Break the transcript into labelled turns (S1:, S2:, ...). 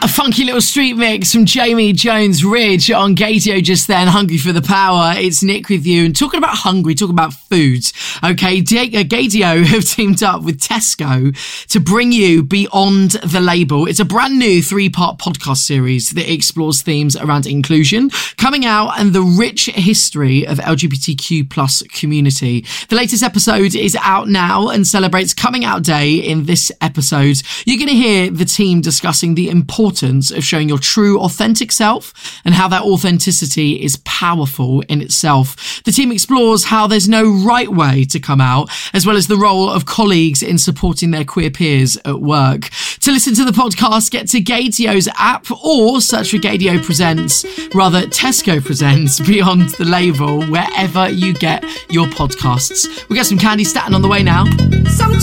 S1: A funky little street mix from Jamie Jones Ridge on Gaydio just then, Hungry for the Power. It's Nick with you, and talking about hungry, talking about foods. Okay, Gaydio have teamed up with Tesco to bring you Beyond the Label. It's a brand new 3-part podcast series that explores themes around inclusion, coming out, and the rich history of LGBTQ plus community. The latest episode is out now and celebrates Coming Out Day. In this episode, you're going to hear the team discussing the importance of showing your true, authentic self and how that authenticity is powerful in itself. The team explores how there's no right way to come out, as well as the role of colleagues in supporting their queer peers at work. To listen to the podcast, get to Gaydio's app or search for Tesco presents Beyond the Label wherever you get your podcasts. We got some Candy Staton on the way now.
S2: Sometimes